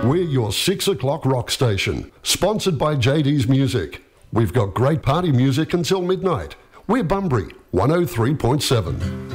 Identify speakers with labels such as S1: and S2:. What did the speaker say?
S1: We're your 6 o'clock rock station, sponsored by JD's Music. We've got great party music until midnight. We're Bunbury 103.7.